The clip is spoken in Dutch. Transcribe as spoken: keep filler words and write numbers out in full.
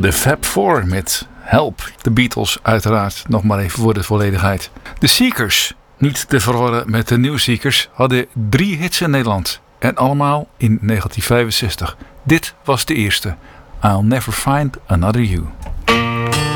de Fab Four met Help. De Beatles uiteraard, nog maar even voor de volledigheid. De Seekers, niet te verwarren met de New Seekers, hadden drie hits in Nederland. En allemaal in negentien vijfenzestig. Dit was de eerste. I'll Never Find Another You.